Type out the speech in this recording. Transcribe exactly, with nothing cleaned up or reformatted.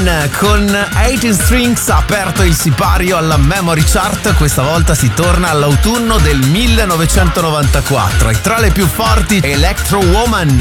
Woman con diciotto Strings ha aperto il sipario alla Memory Chart. Questa volta si torna all'autunno del millenovecentonovantaquattro e tra le più forti Electro Woman